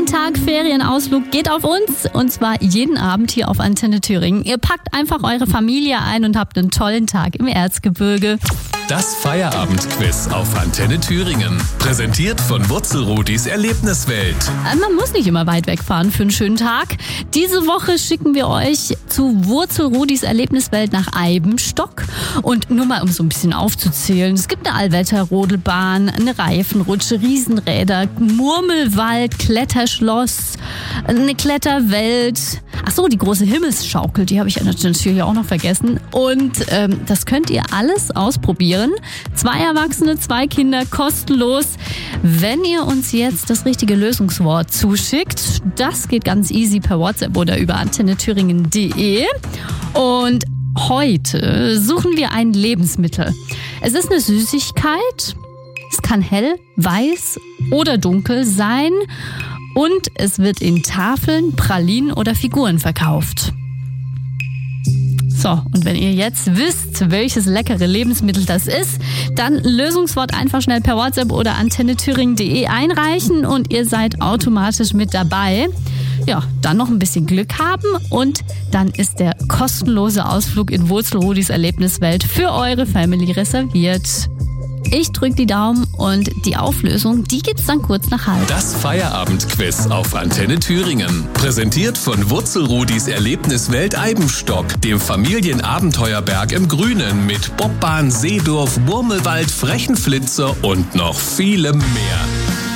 Ein Tag Ferienausflug geht auf uns und zwar jeden Abend hier auf Antenne Thüringen. Ihr packt einfach eure Familie ein und habt einen tollen Tag im Erzgebirge. Das Feierabendquiz auf Antenne Thüringen. Präsentiert von Wurzelrudis Erlebniswelt. Man muss nicht immer weit wegfahren für einen schönen Tag. Diese Woche schicken wir euch zu Wurzelrudis Erlebniswelt nach Eibenstock. Und nur mal, um so ein bisschen aufzuzählen. Es gibt eine Allwetterrodelbahn, eine Reifenrutsche, Riesenräder, Murmelwald, Kletterschloss, eine Kletterwelt. Ach so, die große Himmelsschaukel, die habe ich natürlich auch noch vergessen. Und das könnt ihr alles ausprobieren. 2 Erwachsene, 2 Kinder, kostenlos. Wenn ihr uns jetzt das richtige Lösungswort zuschickt, das geht ganz easy per WhatsApp oder über antennethüringen.de. Und heute suchen wir ein Lebensmittel. Es ist eine Süßigkeit. Es kann hell, weiß oder dunkel sein. Und es wird in Tafeln, Pralinen oder Figuren verkauft. So, und wenn ihr jetzt wisst, welches leckere Lebensmittel das ist, dann Lösungswort einfach schnell per WhatsApp oder antennethüringen.de einreichen und ihr seid automatisch mit dabei. Ja, dann noch ein bisschen Glück haben und dann ist der kostenlose Ausflug in Wurzelrudis Erlebniswelt für eure Family reserviert. Ich drücke die Daumen und die Auflösung, die gibt's dann kurz nach halb. Das Feierabendquiz auf Antenne Thüringen. Präsentiert von Wurzelrudis Erlebniswelt Eibenstock, dem Familienabenteuerberg im Grünen mit Bobbahn, Seedorf, Murmelwald, frechen Flitzer und noch vielem mehr.